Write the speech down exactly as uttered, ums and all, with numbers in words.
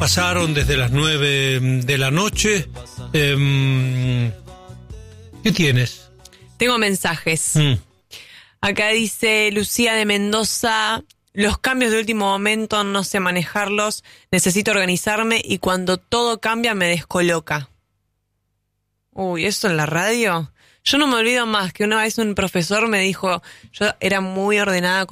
pasaron desde las nueve de la noche. Eh, ¿Qué tienes? Tengo mensajes. Mm. Acá dice Lucía de Mendoza: los cambios de último momento no sé manejarlos, necesito organizarme y cuando todo cambia me descoloca. Uy, ¿eso en la radio? Yo no me olvido más que una vez un profesor me dijo, yo era muy ordenada con